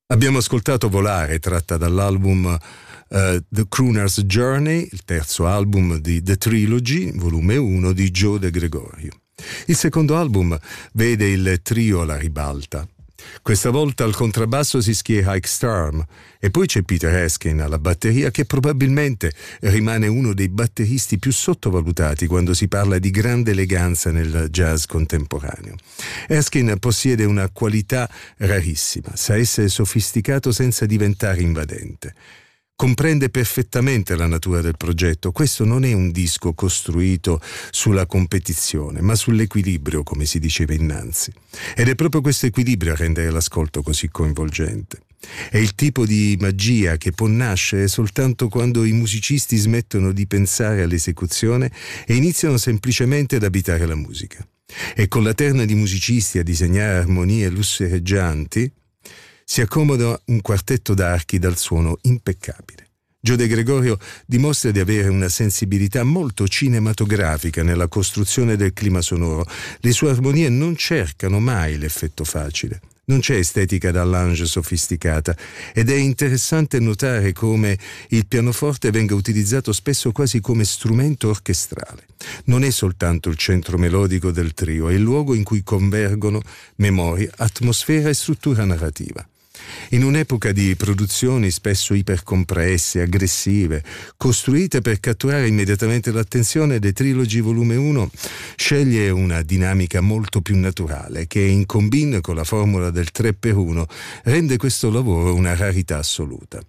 Abbiamo ascoltato Volare, tratta dall'album The Crooner's Journey, il terzo album di The Trilogy, volume 1 di Joe De Gregorio. Il secondo album vede il trio alla ribalta. Questa volta al contrabbasso si schiera Ike Sturm e poi c'è Peter Erskine alla batteria, che probabilmente rimane uno dei batteristi più sottovalutati quando si parla di grande eleganza nel jazz contemporaneo. Erskine possiede una qualità rarissima, sa essere sofisticato senza diventare invadente. Comprende perfettamente la natura del progetto. Questo non è un disco costruito sulla competizione, ma sull'equilibrio, come si diceva innanzi. Ed è proprio questo equilibrio a rendere l'ascolto così coinvolgente. È il tipo di magia che può nascere soltanto quando i musicisti smettono di pensare all'esecuzione e iniziano semplicemente ad abitare la musica. E con la terna di musicisti a disegnare armonie lussureggianti si accomoda un quartetto d'archi dal suono impeccabile. Joe De Gregorio dimostra di avere una sensibilità molto cinematografica nella costruzione del clima sonoro. Le sue armonie non cercano mai l'effetto facile. Non c'è estetica da lounge sofisticata ed è interessante notare come il pianoforte venga utilizzato spesso quasi come strumento orchestrale. Non è soltanto il centro melodico del trio, è il luogo in cui convergono memoria, atmosfera e struttura narrativa. In un'epoca di produzioni spesso ipercompresse, aggressive, costruite per catturare immediatamente l'attenzione, The Trilogy volume 1 sceglie una dinamica molto più naturale che, in combin con la formula del 3x1, rende questo lavoro una rarità assoluta.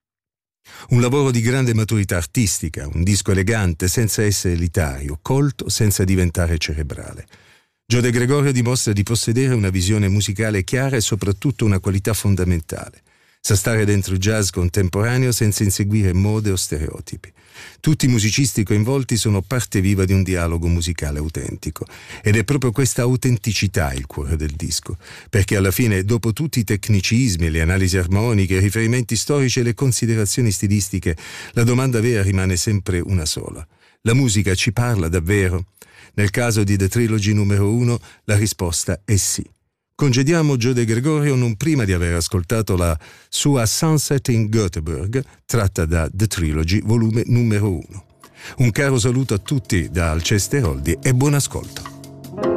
Un lavoro di grande maturità artistica, un disco elegante senza essere elitario, colto senza diventare cerebrale. Joe De Gregorio dimostra di possedere una visione musicale chiara e soprattutto una qualità fondamentale. Sa stare dentro il jazz contemporaneo senza inseguire mode o stereotipi. Tutti i musicisti coinvolti sono parte viva di un dialogo musicale autentico. Ed è proprio questa autenticità il cuore del disco, perché alla fine, dopo tutti i tecnicismi, le analisi armoniche, i riferimenti storici e le considerazioni stilistiche, la domanda vera rimane sempre una sola. La musica ci parla davvero? Nel caso di The Trilogy numero 1, la risposta è sì. Congediamo Joe De Gregorio non prima di aver ascoltato la sua Sunset in Göteborg, tratta da The Trilogy, volume numero 1. Un caro saluto a tutti da Alceste Oldi e buon ascolto.